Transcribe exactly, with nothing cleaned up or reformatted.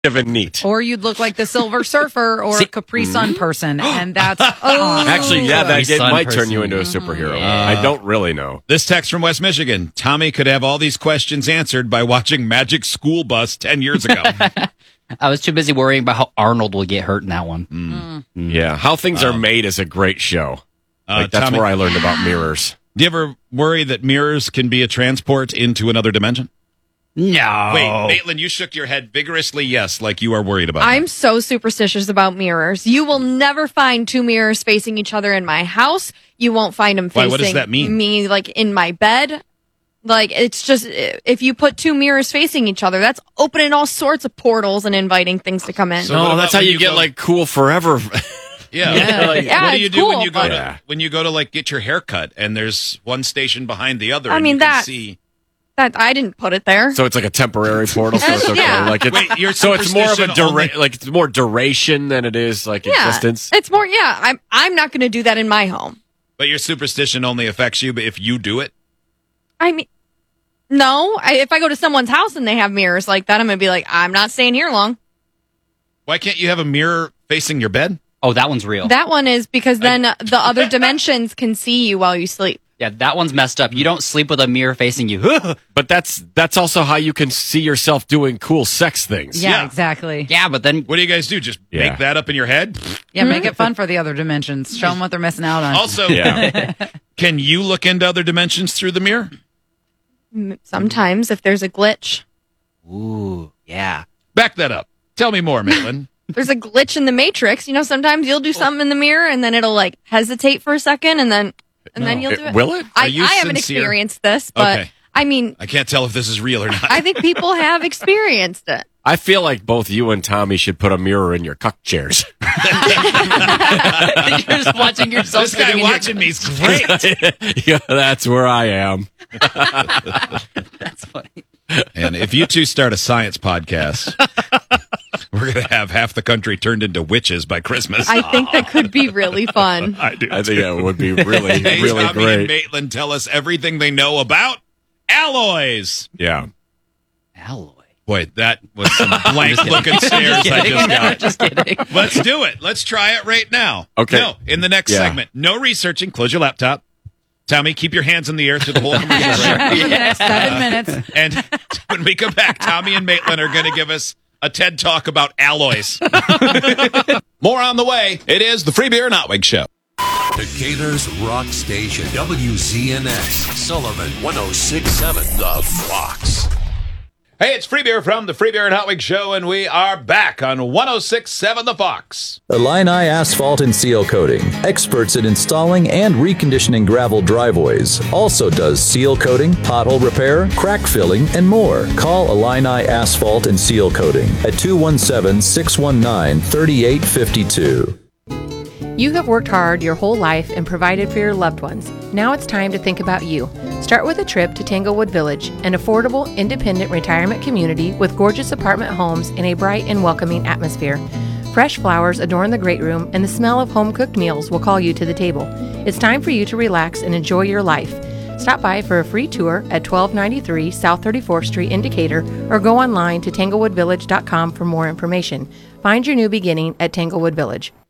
Given neat. Or you'd look like the Silver Surfer or See- a Capri Sun person, and that's oh. Actually, yeah, that Capri it Sun might person. turn you into a superhero. Yeah. I don't really know. This text from West Michigan. Tommy could have all these questions answered by watching Magic School Bus ten years ago. I was too busy worrying about how Arnold will get hurt in that one. Mm. Yeah, How Things Are Made is a great show. Uh, Like, that's Tommy, where I learned about mirrors. do you ever worry that mirrors can be a transport into another dimension? No. Wait, Maitland, you shook your head vigorously yes, like you are worried about I'm that. so superstitious about mirrors. You will never find two mirrors facing each other in my house. You won't find them Why, facing what does that mean? me like in my bed. Like it's just if you put two mirrors facing each other, that's opening all sorts of portals and inviting things to come in. So- what No, about that's how when you, you get go- like cool forever. Yeah. Yeah. Like, Yeah, what do you it's do when cool, you go but- to Yeah. when you go to like get your hair cut and there's one station behind the other? I and mean, you can that- see. That I didn't put it there. So it's like a temporary portal. So it's okay. Yeah. Like it's, Wait, your so it's more of a superstition dura- only- like it's more duration than it is like yeah, existence. it's more. Yeah, I'm. I'm not going to do that in my home. But your superstition only affects you, but if you do it, I mean, no. I, if I go to someone's house and they have mirrors like that, I'm going to be like, I'm not staying here long. why can't you have a mirror facing your bed? Oh, that one's real. That one is because then uh, the other dimensions can see you while you sleep. yeah, that one's messed up. You don't sleep with a mirror facing you. But that's that's also how you can see yourself doing cool sex things. Yeah, Yeah. exactly. yeah, but then What do you guys do? Just Yeah. make that up in your head? Yeah, make it fun for the other dimensions. Show them what they're missing out on. Also, Yeah. can you look into other dimensions through the mirror? M- Sometimes if there's a glitch, ooh, yeah. Back that up. Tell me more, Maitland. there's a glitch in the matrix. You know, sometimes you'll do something in the mirror and then it'll like hesitate for a second and then and then you'll It- do it. will it? I, Are you I haven't sincere? experienced this, but Okay. I mean, I can't tell if this is real or not. I think people have experienced it. I feel like both you and Tommy should put a mirror in your cuck chairs. You're just watching yourself. this guy sitting in your- watching me is great. Yeah, that's where I am. That's funny. And if you two start a science podcast, we're going to have half the country turned into witches by Christmas. I think that could be really fun. I do. I think that would be really, Hey, really Tommy and great. Maitland tell us everything they know about alloys. Yeah. Alloy. Boy, that was some blank looking stares I just got. Just kidding. Let's do it. Let's try it right now. Okay. No, in the next Yeah. segment. No researching. Close your laptop. Tommy, keep your hands in the air through the whole commercial. right? For the next seven minutes. And when we come back, Tommy and Maitland are going to give us a TED Talk about alloys. More on the way. It is the Free Beer and Hot Wig Show. Decatur's rock station, W Z N X, Sullivan, one oh six point seven, The Fox. Hey, it's Free Beer from the Free Beer and Hot Wig Show, and we are back on one oh six point seven The Fox. Illini Asphalt and Seal Coating, experts at installing and reconditioning gravel driveways. Also does seal coating, pothole repair, crack filling, and more. Call Illini Asphalt and Seal Coating at two one seven, six one nine, three eight five two. You have worked hard your whole life and provided for your loved ones. Now it's time to think about you. Start with a trip to Tanglewood Village, an affordable, independent retirement community with gorgeous apartment homes in a bright and welcoming atmosphere. Fresh flowers adorn the great room, and the smell of home-cooked meals will call you to the table. It's time for you to relax and enjoy your life. Stop by for a free tour at twelve ninety-three South thirty-fourth Street in Decatur, or go online to tanglewood village dot com for more information. Find your new beginning at Tanglewood Village.